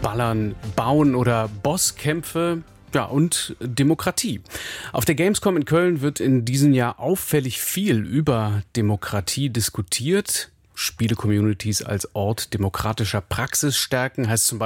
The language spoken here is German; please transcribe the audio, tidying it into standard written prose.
Ballern, Bauen oder Bosskämpfe. Ja, und Demokratie. Auf der Gamescom in Köln wird in diesem Jahr auffällig viel über Demokratie diskutiert. Spiele-Communities als Ort demokratischer Praxis stärken heißt zum Beispiel